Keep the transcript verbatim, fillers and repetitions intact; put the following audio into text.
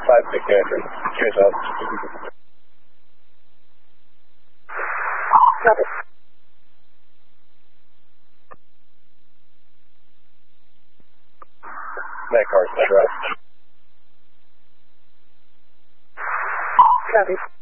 five six Andrew. Cheers out. Copy. That car's correct. Copy.